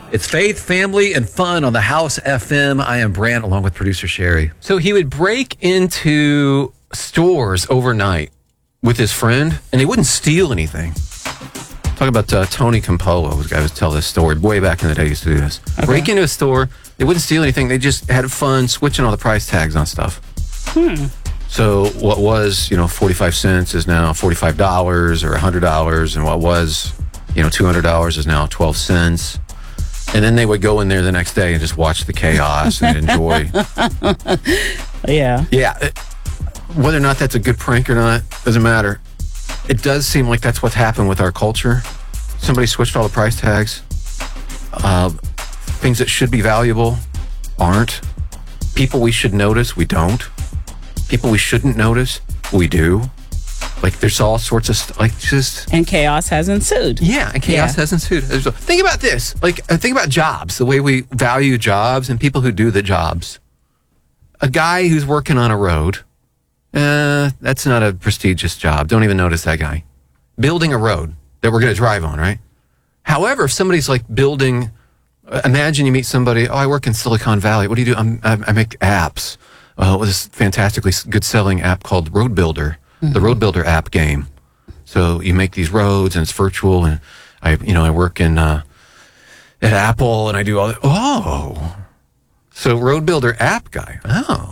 It's faith, family, and fun on the House FM. I am Brant, along with producer Sherry. So he would break into stores overnight with his friend, and they wouldn't steal anything. Talk about Tony Campolo, was the guy who tell this story. Way back in the day, he used to do this. Okay. Break into a store, they wouldn't steal anything. They just had fun switching all the price tags on stuff. So what was, 45 cents is now $45 or $100, and what was, $200 is now 12 cents. And then they would go in there the next day and just watch the chaos and enjoy. Yeah. Yeah. Whether or not that's a good prank or not, doesn't matter. It does seem like that's what's happened with our culture. Somebody switched all the price tags. Things that should be valuable aren't. People we should notice, we don't. People we shouldn't notice, we do. Like, there's all sorts of And chaos has ensued. Yeah, and chaos has ensued. Think about this. Think about jobs, the way we value jobs and people who do the jobs. A guy who's working on a road, that's not a prestigious job. Don't even notice that guy. Building a road that we're going to drive on, right? However, if somebody's building, imagine you meet somebody, I work in Silicon Valley. What do you do? I make apps. This fantastically good selling app called Road Builder. The Road Builder app game. So you make these roads and it's virtual, and I work in at Apple, and I do all that. So Road Builder app guy.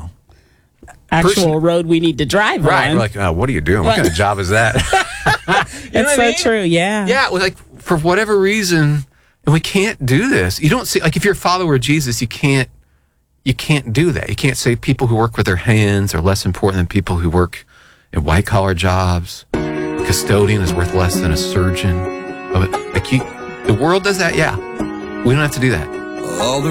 Actual road we need to drive right. on. We're what are you doing? What kind of job is that? It's so true, yeah. Yeah, for whatever reason, and we can't do this. You don't see, if you're a follower of Jesus, you can't do that. You can't say people who work with their hands are less important than people who work in white-collar jobs. Custodian is worth less than a surgeon. The world does that, yeah. We don't have to do that.